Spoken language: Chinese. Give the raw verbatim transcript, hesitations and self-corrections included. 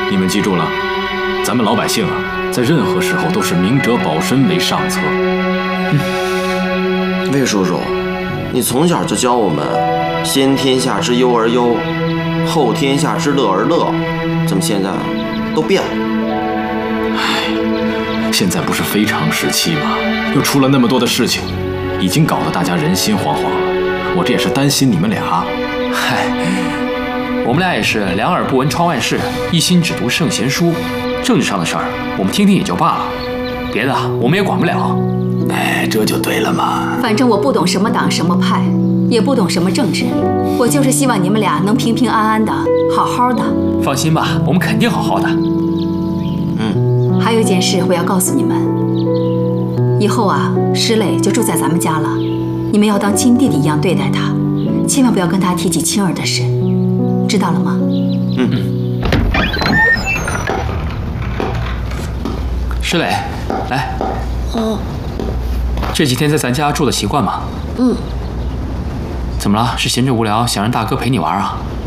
你们记住了，咱们老百姓啊，在任何时候都是明哲保身为上策。 嗯，魏叔叔，你从小就教我们“先天下之忧而忧，后天下之乐而乐”，怎么现在都变了？ 唉，现在不是非常时期吗？又出了那么多的事情，已经搞得大家人心惶惶了。我这也是担心你们俩。 嗨，我们俩也是两耳不闻窗外事，一心只读圣贤书。政治上的事儿，我们听听也就罢了，别的我们也管不了。 哎，这就对了嘛。 反正我不懂什么党什么派，也不懂什么政治，我就是希望你们俩能平平安安的，好好的。 放心吧，我们肯定好好的。 嗯， 还有一件事我要告诉你们，以后啊，石磊就住在咱们家了，你们要当亲弟弟一样对待他，千万不要跟他提起青儿的事，知道了吗？ 嗯嗯。 石磊，来。 哦。 这几天在咱家住的习惯吗？ 嗯。 怎么了？是闲着无聊，想让大哥陪你玩啊？